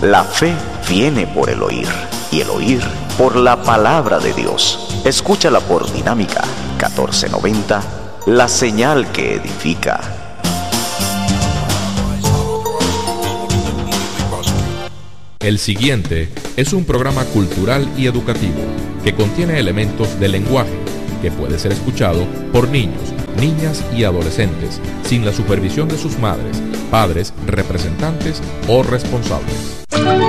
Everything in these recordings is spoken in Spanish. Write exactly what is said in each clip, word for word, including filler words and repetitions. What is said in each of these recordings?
La fe viene por el oír, y el oír por la palabra de Dios. Escúchala por Dinámica catorce noventa, la señal que edifica. El siguiente es un programa cultural y educativo que contiene elementos de lenguaje que puede ser escuchado por niños, niñas y adolescentes sin la supervisión de sus madres, padres, representantes o responsables.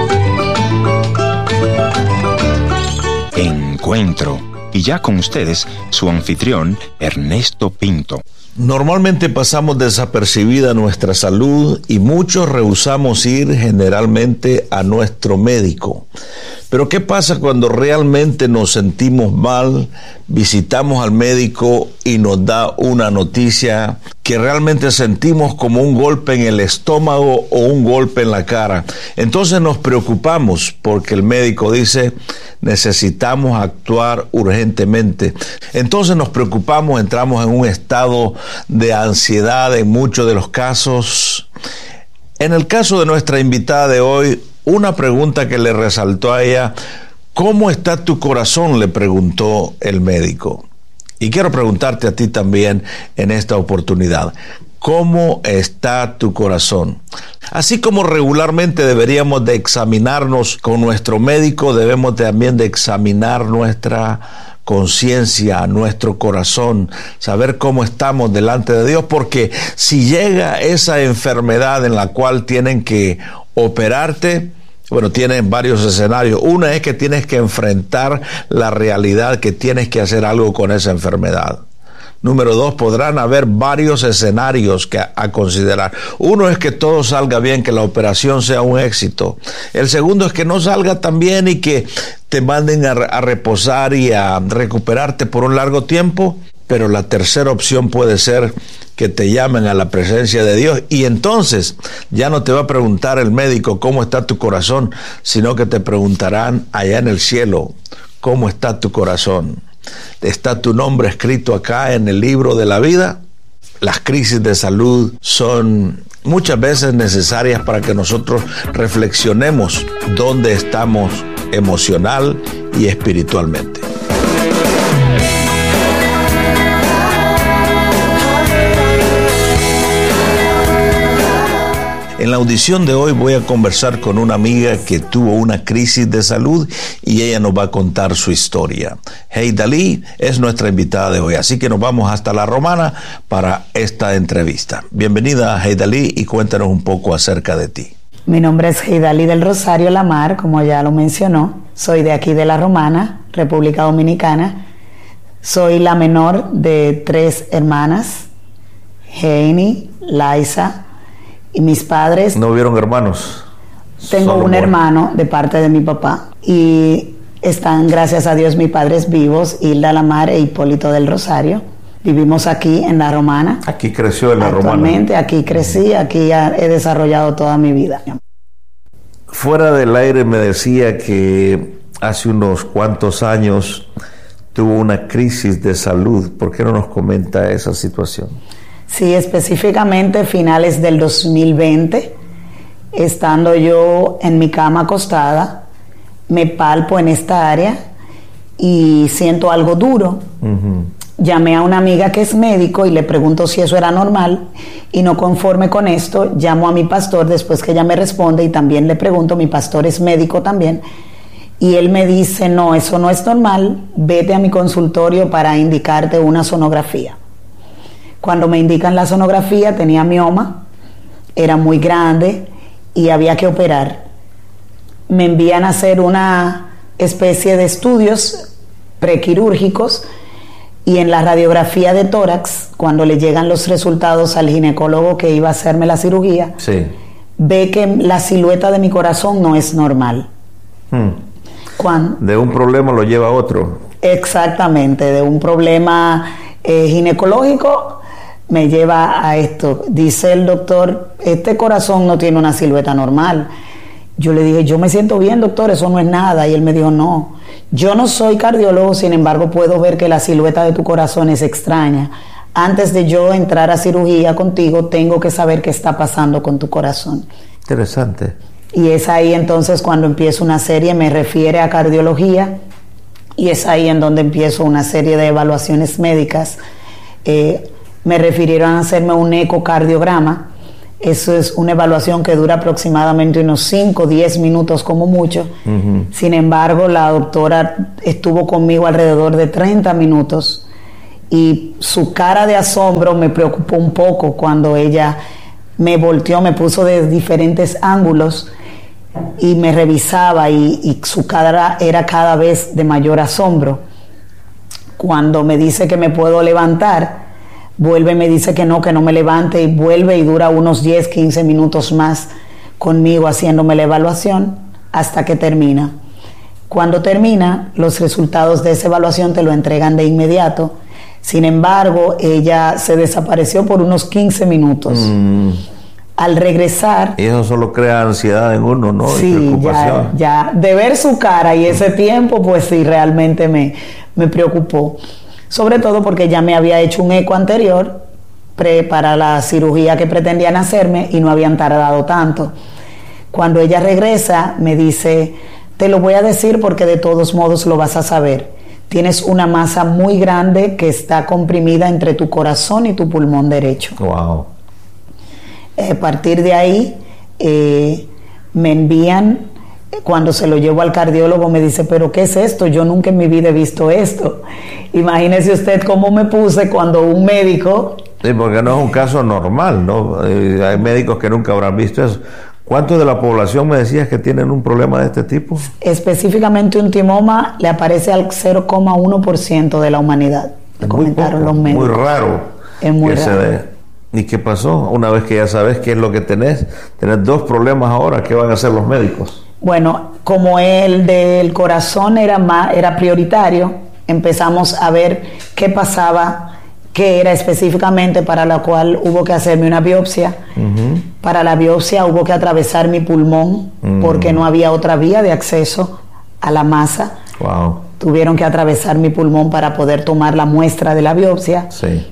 Encuentro. Y ya con ustedes, su anfitrión, Ernesto Pinto. Normalmente pasamos desapercibida nuestra salud y muchos rehusamos ir generalmente a nuestro médico. Pero ¿qué pasa cuando realmente nos sentimos mal, visitamos al médico y nos da una noticia que realmente sentimos como un golpe en el estómago o un golpe en la cara? Entonces nos preocupamos porque el médico dice necesitamos actuar urgentemente. Entonces nos preocupamos, entramos en un estado de ansiedad en muchos de los casos. En el caso de nuestra invitada de hoy, una pregunta que le resaltó a ella: ¿cómo está tu corazón?, le preguntó el médico. Y quiero preguntarte a ti también en esta oportunidad: ¿cómo está tu corazón? Así como regularmente deberíamos de examinarnos con nuestro médico, debemos también de examinar nuestra conciencia, nuestro corazón, saber cómo estamos delante de Dios, porque si llega esa enfermedad en la cual tienen que operarte, bueno, tienen varios escenarios. Uno es que tienes que enfrentar la realidad que tienes que hacer algo con esa enfermedad. Número dos, podrán haber varios escenarios que a, a considerar. Uno es que todo salga bien, que la operación sea un éxito. El segundo es que no salga tan bien y que te manden a, a reposar y a recuperarte por un largo tiempo. Pero la tercera opción puede ser que te llamen a la presencia de Dios, y entonces ya no te va a preguntar el médico cómo está tu corazón, sino que te preguntarán allá en el cielo cómo está tu corazón. ¿Está tu nombre escrito acá en el libro de la vida? Las crisis de salud son muchas veces necesarias para que nosotros reflexionemos dónde estamos emocional y espiritualmente. En la audición de hoy voy a conversar con una amiga que tuvo una crisis de salud y ella nos va a contar su historia. Heydalí es nuestra invitada de hoy, así que nos vamos hasta La Romana para esta entrevista. Bienvenida, Heydalí, y cuéntanos un poco acerca de ti. Mi nombre es Heydalí del Rosario Lamar, como ya lo mencionó. Soy de aquí de La Romana, República Dominicana. Soy la menor de tres hermanas, Heini, Laisa, y mis padres. ¿No hubieron hermanos? Tengo un hermano de parte de mi papá y están, gracias a Dios, mis padres vivos, Hilda Lamar e Hipólito del Rosario. Vivimos aquí en La Romana. Aquí creció en La Romana. Actualmente aquí crecí, aquí he desarrollado toda mi vida. Fuera del aire me decía que hace unos cuantos años tuvo una crisis de salud. ¿Por qué no nos comenta esa situación? Sí, específicamente finales del dos mil veinte, estando yo en mi cama acostada, me palpo en esta área y siento algo duro. Uh-huh. Llamé a una amiga que es médico y le pregunto si eso era normal, y no conforme con esto, llamo a mi pastor después que ella me responde y también le pregunto, mi pastor es médico también, y él me dice, no, eso no es normal, vete a mi consultorio para indicarte una sonografía. Cuando me indican la sonografía, tenía mioma, era muy grande y había que operar. Me envían a hacer una especie de estudios prequirúrgicos, y en la radiografía de tórax, cuando le llegan los resultados al ginecólogo que iba a hacerme la cirugía, sí, ve que la silueta de mi corazón no es normal. Hmm. Cuando, de un problema lo lleva a otro. Exactamente, de un problema eh, ginecológico me lleva a esto. Dice el doctor, este corazón no tiene una silueta normal. Yo le dije, yo me siento bien, doctor, eso no es nada. Y él me dijo, no, yo no soy cardiólogo, sin embargo puedo ver que la silueta de tu corazón es extraña. Antes de yo entrar a cirugía contigo, tengo que saber qué está pasando con tu corazón. Interesante. Y es ahí entonces cuando empiezo una serie, me refiere a cardiología, y es ahí en donde empiezo una serie de evaluaciones médicas. Eh, me refirieron a hacerme un ecocardiograma. Eso es una evaluación que dura aproximadamente unos cinco o diez minutos como mucho. Uh-huh. Sin embargo, la doctora estuvo conmigo alrededor de treinta minutos y su cara de asombro me preocupó un poco cuando ella me volteó, me puso de diferentes ángulos y me revisaba, y, y su cara era cada vez de mayor asombro. Cuando me dice que me puedo levantar, vuelve y me dice que no, que no me levante, y vuelve y dura unos diez, quince minutos más conmigo haciéndome la evaluación hasta que termina. Cuando termina, los resultados de esa evaluación te lo entregan de inmediato. Sin embargo, ella se desapareció por unos quince minutos. Mm. Al regresar... Y eso solo crea ansiedad en uno, ¿no? Sí, y preocupación. Ya, ya, de ver su cara y ese tiempo, pues sí, realmente me, me preocupó. Sobre todo porque ya me había hecho un eco anterior pre, para la cirugía que pretendían hacerme y no habían tardado tanto. Cuando ella regresa, me dice, te lo voy a decir porque de todos modos lo vas a saber. Tienes una masa muy grande que está comprimida entre tu corazón y tu pulmón derecho. Wow. A partir de ahí, eh, me envían, cuando se lo llevo al cardiólogo, me dice, ¿pero qué es esto? Yo nunca en mi vida he visto esto. Imagínese usted cómo me puse cuando un médico... Sí, porque no es un caso normal, ¿no? Eh, hay médicos que nunca habrán visto eso. ¿Cuántos de la población me decías que tienen un problema de este tipo? Específicamente un timoma le aparece al cero coma uno por ciento de la humanidad. Es muy poco, los médicos. Muy raro. Es muy que raro. Se dé. ¿Y qué pasó? Una vez que ya sabes qué es lo que tenés, tenés dos problemas ahora, ¿qué van a hacer los médicos? Bueno, como el del corazón era, más, era prioritario, empezamos a ver qué pasaba, qué era específicamente, para la cual hubo que hacerme una biopsia. Uh-huh. Para la biopsia hubo que atravesar mi pulmón, uh-huh, porque no había otra vía de acceso a la masa. Wow. Tuvieron que atravesar mi pulmón para poder tomar la muestra de la biopsia. Sí.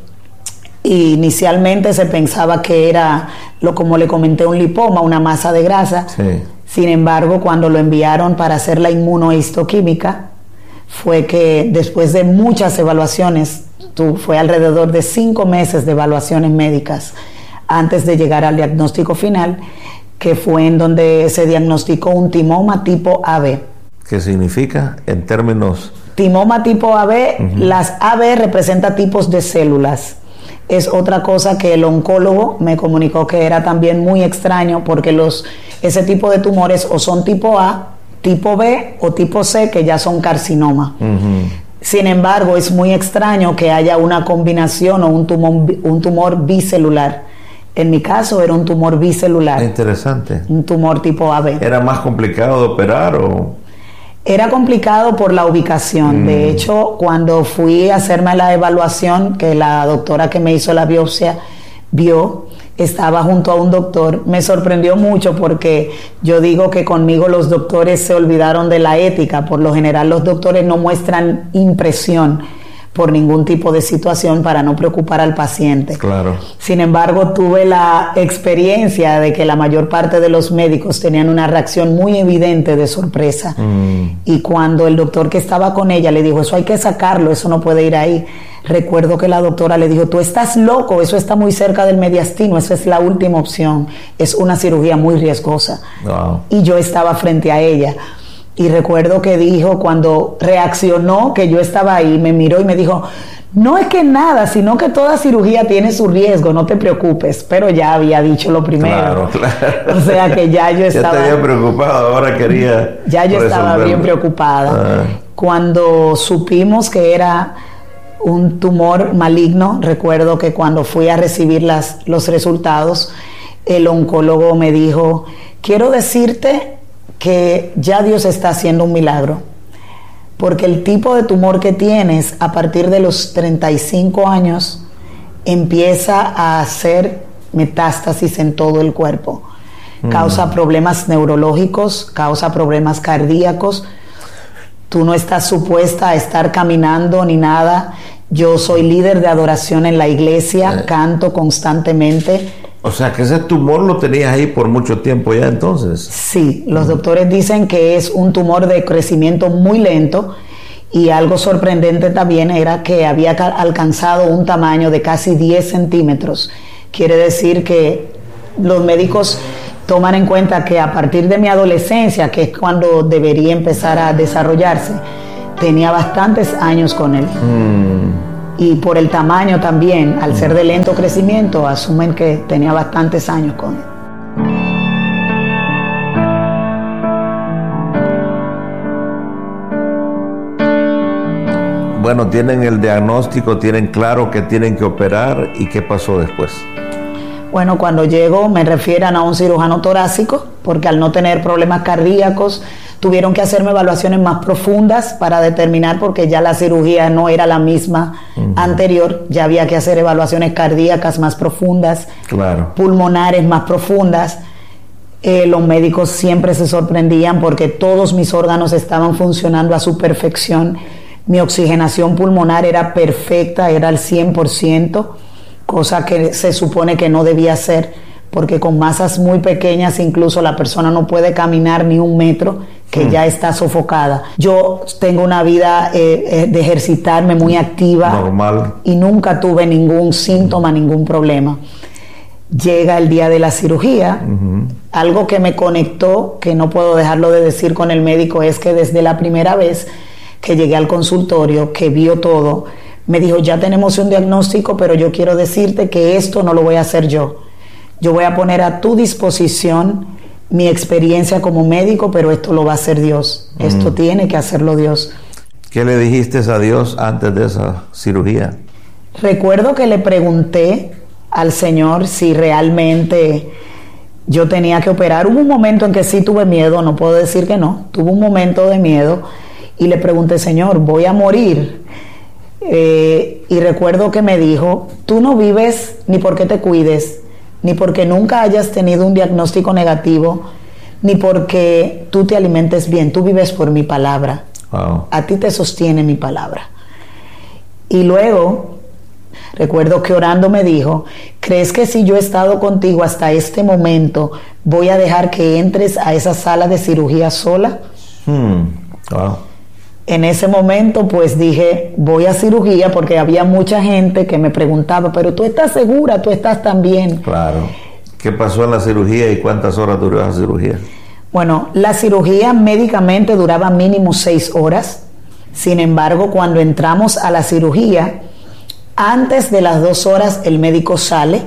Y inicialmente se pensaba que era, lo como le comenté, un lipoma, una masa de grasa. Sí. Sin embargo, cuando lo enviaron para hacer la inmunohistoquímica, fue que después de muchas evaluaciones, fue alrededor de cinco meses de evaluaciones médicas antes de llegar al diagnóstico final, que fue en donde se diagnosticó un timoma tipo A B. ¿Qué significa en términos? Timoma tipo A B, uh-huh. Las A B representan tipos de células. Es otra cosa que el oncólogo me comunicó que era también muy extraño, porque los, ese tipo de tumores o son tipo A, tipo B o tipo C, que ya son carcinoma. Uh-huh. Sin embargo, es muy extraño que haya una combinación o un tumor, un tumor bicelular. En mi caso era un tumor bicelular. Interesante. Un tumor tipo A B. ¿Era más complicado de operar o...? Era complicado por la ubicación. Mm. De hecho, cuando fui a hacerme la evaluación, que la doctora que me hizo la biopsia vio, estaba junto a un doctor, me sorprendió mucho porque yo digo que conmigo los doctores se olvidaron de la ética. Por lo general los doctores no muestran impresión por ningún tipo de situación para no preocupar al paciente. Claro. Sin embargo, tuve la experiencia de que la mayor parte de los médicos tenían una reacción muy evidente de sorpresa. Mm. Y cuando el doctor que estaba con ella le dijo, eso hay que sacarlo, eso no puede ir ahí, recuerdo que la doctora le dijo, tú estás loco, eso está muy cerca del mediastino, esa es la última opción, es una cirugía muy riesgosa. Wow. Y yo estaba frente a ella. Y recuerdo que dijo, cuando reaccionó, que yo estaba ahí, me miró y me dijo, no es que nada, sino que toda cirugía tiene su riesgo, no te preocupes. Pero ya había dicho lo primero. Claro, claro. O sea que ya yo estaba... Ya te había preocupado, ahora quería... Ya yo estaba bien preocupada. Ah. Cuando supimos que era un tumor maligno, recuerdo que cuando fui a recibir las, los resultados, el oncólogo me dijo, quiero decirte que ya Dios está haciendo un milagro, porque el tipo de tumor que tienes a partir de los treinta y cinco años empieza a hacer metástasis en todo el cuerpo. Mm. Causa problemas neurológicos, causa problemas cardíacos. Tú no estás supuesta a estar caminando ni nada. Yo soy líder de adoración en la iglesia, eh. canto constantemente. O sea, que ese tumor lo tenías ahí por mucho tiempo ya entonces. Sí, los doctores dicen que es un tumor de crecimiento muy lento y algo sorprendente también era que había alcanzado un tamaño de casi diez centímetros. Quiere decir que los médicos toman en cuenta que a partir de mi adolescencia, que es cuando debería empezar a desarrollarse, tenía bastantes años con él. Mm. Y por el tamaño también, al ser de lento crecimiento, asumen que tenía bastantes años con él. Bueno, tienen el diagnóstico, tienen claro que tienen que operar. ¿Y qué pasó después? Bueno, cuando llego me refieren a un cirujano torácico, porque al no tener problemas cardíacos, tuvieron que hacerme evaluaciones más profundas para determinar, porque ya la cirugía no era la misma uh-huh. anterior, ya había que hacer evaluaciones cardíacas más profundas, claro. pulmonares más profundas. Eh, los médicos siempre se sorprendían porque todos mis órganos estaban funcionando a su perfección. Mi oxigenación pulmonar era perfecta, era al cien por ciento, cosa que se supone que no debía ser, porque con masas muy pequeñas incluso la persona no puede caminar ni un metro, que mm. ya está sofocada. Yo tengo una vida eh, de ejercitarme muy activa. Normal. Y nunca tuve ningún síntoma, ningún problema. Llega el día de la cirugía. Uh-huh. Algo que me conectó, que no puedo dejarlo de decir con el médico, es que desde la primera vez que llegué al consultorio, que vio todo, me dijo, ya tenemos un diagnóstico, pero yo quiero decirte que esto no lo voy a hacer yo. Yo voy a poner a tu disposición mi experiencia como médico, pero esto lo va a hacer Dios. Mm. Esto tiene que hacerlo Dios. ¿Qué le dijiste a Dios antes de esa cirugía? Recuerdo que le pregunté al Señor si realmente yo tenía que operar. Hubo un momento en que sí tuve miedo, no puedo decir que no. Tuve un momento de miedo y le pregunté, Señor, ¿voy a morir? Eh, y recuerdo que me dijo, tú no vives ni porque te cuides, ni porque nunca hayas tenido un diagnóstico negativo, ni porque tú te alimentes bien, tú vives por mi palabra. Wow. A ti te sostiene mi palabra. Y luego, recuerdo que orando me dijo, ¿crees que si yo he estado contigo hasta este momento, voy a dejar que entres a esa sala de cirugía sola? Hmm. Wow. En ese momento pues dije, voy a cirugía, porque había mucha gente que me preguntaba, pero tú estás segura, tú estás tan bien. Claro. ¿Qué pasó en la cirugía y cuántas horas duró la cirugía? Bueno, la cirugía médicamente duraba mínimo seis horas. Sin embargo, cuando entramos a la cirugía, antes de las dos horas el médico sale.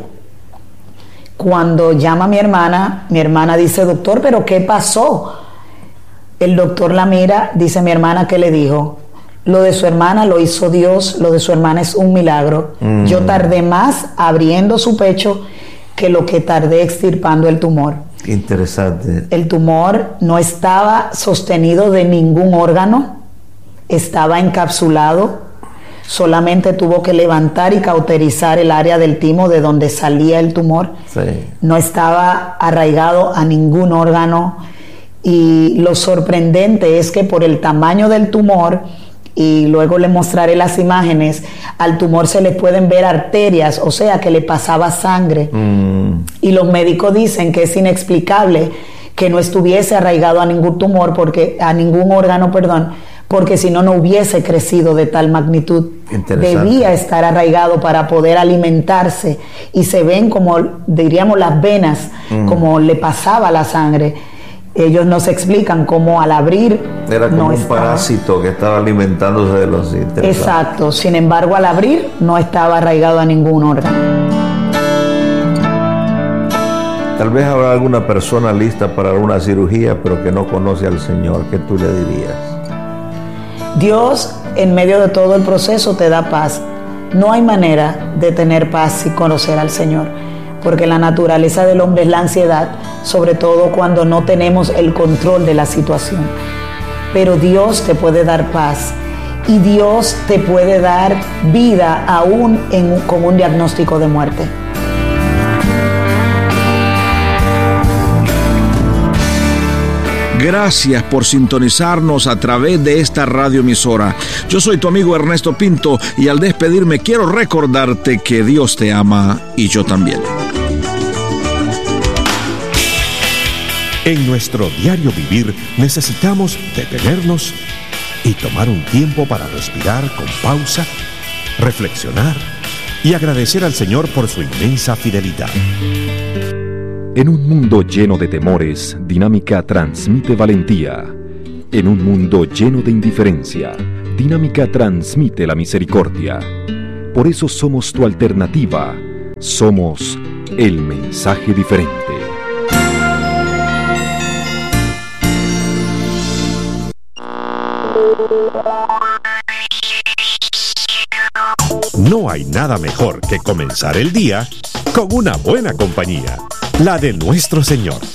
Cuando llama a mi hermana, mi hermana dice, doctor, ¿pero qué pasó? El doctor la mira, dice mi hermana, ¿qué le dijo? Lo de su hermana lo hizo Dios, lo de su hermana es un milagro. Mm. Yo tardé más abriendo su pecho que lo que tardé extirpando el tumor. Interesante. El tumor no estaba sostenido de ningún órgano, estaba encapsulado, solamente tuvo que levantar y cauterizar el área del timo de donde salía el tumor. Sí. No estaba arraigado a ningún órgano. Y lo sorprendente es que por el tamaño del tumor, y luego le mostraré las imágenes, al tumor se le pueden ver arterias, o sea que le pasaba sangre. Mm. Y los médicos dicen que es inexplicable que no estuviese arraigado a ningún tumor, porque a ningún órgano, perdón, porque si no, no hubiese crecido de tal magnitud. Debía estar arraigado para poder alimentarse, y se ven como, diríamos, las venas, mm. como le pasaba la sangre. Ellos nos explican cómo al abrir era como no un estaba, parásito que estaba alimentándose de los interesados. Exacto, sin embargo al abrir no estaba arraigado a ningún órgano. Tal vez habrá alguna persona lista para una cirugía pero que no conoce al Señor. ¿Qué tú le dirías? Dios en medio de todo el proceso te da paz. No hay manera de tener paz sin conocer al Señor, porque la naturaleza del hombre es la ansiedad, sobre todo cuando no tenemos el control de la situación. Pero Dios te puede dar paz, y Dios te puede dar vida aún en, con un diagnóstico de muerte. Gracias por sintonizarnos a través de esta radioemisora. Yo soy tu amigo Ernesto Pinto, y al despedirme quiero recordarte que Dios te ama y yo también. En nuestro diario vivir necesitamos detenernos y tomar un tiempo para respirar con pausa, reflexionar y agradecer al Señor por su inmensa fidelidad. En un mundo lleno de temores, Dinámica transmite valentía. En un mundo lleno de indiferencia, Dinámica transmite la misericordia. Por eso somos tu alternativa. Somos el mensaje diferente. No hay nada mejor que comenzar el día con una buena compañía, la de nuestro Señor.